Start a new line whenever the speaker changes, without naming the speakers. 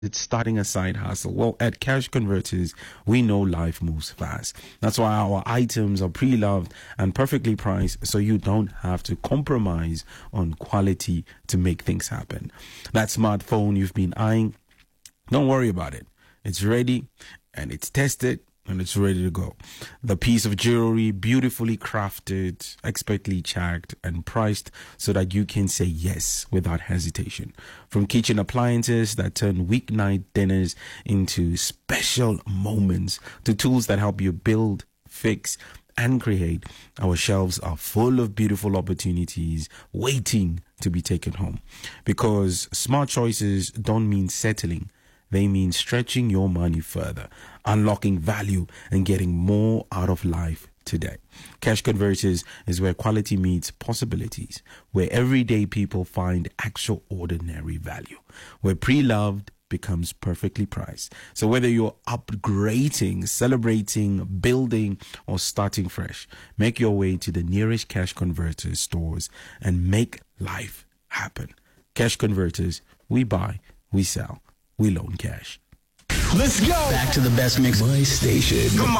it's starting a side hustle. Well, at Cash Converters, we know life moves fast. That's why our items are pre-loved and perfectly priced, so you don't have to compromise on quality to make things happen. That smartphone you've been eyeing, don't worry about it. It's ready and it's tested and it's ready to go. The piece of jewelry, beautifully crafted, expertly checked and priced so that you can say yes without hesitation. From kitchen appliances that turn weeknight dinners into special moments to tools that help you build, fix, and create, our shelves are full of beautiful opportunities waiting to be taken home. Because smart choices don't mean settling. They mean stretching your money further, unlocking value, and getting more out of life today. Cash Converters is where quality meets possibilities, where everyday people find actual ordinary value, where pre-loved becomes perfectly priced. So whether you're upgrading, celebrating, building, or starting fresh, make your way to the nearest Cash Converters stores and make life happen. Cash Converters, we buy, we sell. We loan cash.
Let's go. Back to the best mix. My station. Come on.